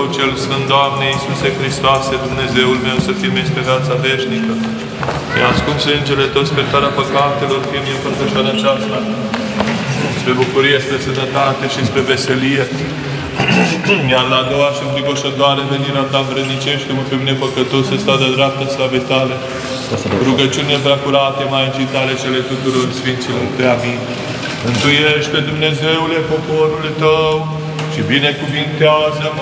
cel Sfânt, Doamne Iisuse Hristoase, Dumnezeul meu, să fim spre viața veșnică. I-a ascuns sângele Tău spre iertarea păcatelor, fie-mi împărtășarea aceasta, spre bucurie, spre sănătate și spre veselie. Iar la a doua și înfricoșătoare venirea Ta învrednicește-mă pe mine păcătos să stau de dreaptă slavei Tale. Rugăciune preacurate, Maicii Tale cele tuturor Sfinților, pe amin. Mântuiește, Dumnezeule, poporul Tău și binecuvintează